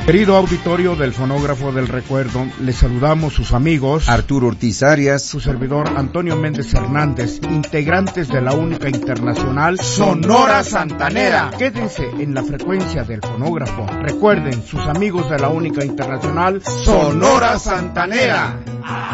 Querido auditorio del Fonógrafo del Recuerdo, les saludamos sus amigos Arturo Ortiz Arias, su servidor Antonio Méndez Hernández, integrantes de la única internacional Sonora Santanera. Quédense en la frecuencia del fonógrafo. Recuerden, sus amigos de la única internacional Sonora Santanera.